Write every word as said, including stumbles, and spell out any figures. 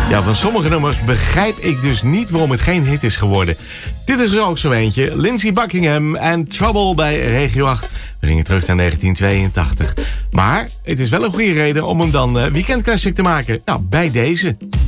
Ja, van sommige nummers begrijp ik dus niet waarom het geen hit is geworden. Dit is er ook zo eentje. Lindsey Buckingham en Trouble bij Regio acht. We gingen terug naar negentien tweeëntachtig. Maar het is wel een goede reden om hem dan uh, weekendclassic te maken. Nou, bij deze.